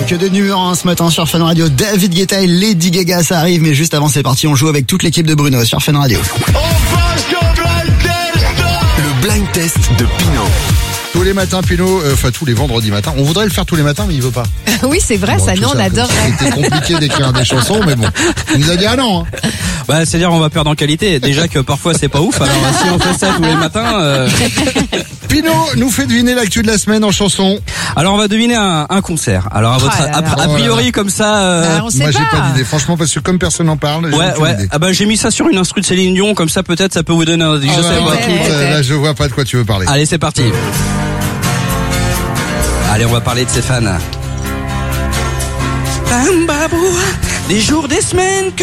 Que de numéro 1 ce matin sur Fun Radio. David Guetta et Lady Gaga, ça arrive. Mais juste avant, c'est parti, on joue avec toute l'équipe de Bruno sur Fun Radio. Le blind test de Pino. Tous les matins, Pino, tous les vendredis matins. On voudrait le faire tous les matins, mais il veut pas. Oui, c'est vrai, Bon, ça, tout nous, on adorerait. C'était compliqué d'écrire des chansons, mais bon. Il nous a dit non. Hein. Bah, c'est-à-dire on va perdre en qualité. Déjà que parfois c'est pas ouf. Alors si on fait ça tous les matins. Pino nous fait deviner l'actu de la semaine en chanson. Alors on va deviner un concert. Alors à votre a priori comme ça. On sait Moi, pas. j'ai pas d'idée. Franchement, parce que comme personne n'en parle, j'ai aucune idée. Ah bah j'ai mis ça sur une instru de Céline Dion. Comme ça peut-être ça peut vous donner un indice. Je sais pas. Écoute, là, je vois pas de quoi tu veux parler. Allez, c'est parti. Allez, on va parler de ses fans. Bam babou, des jours, des semaines que